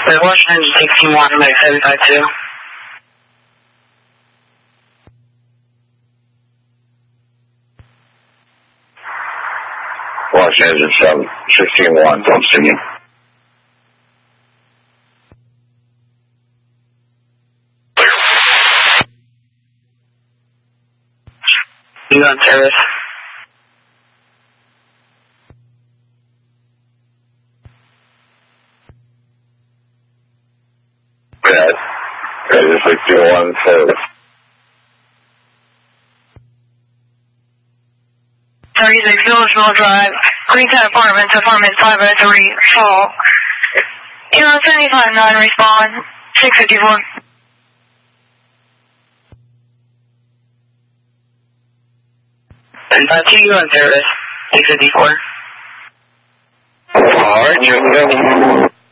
The Washington 61, make 752. Washington 761, continue. You on service? Bad. Ready 61, service. 36 Villageville Drive, Greentown Apartments, apartment 503, fall. 759, respond, 654. And 52, you on service, 654. Alright, check it out.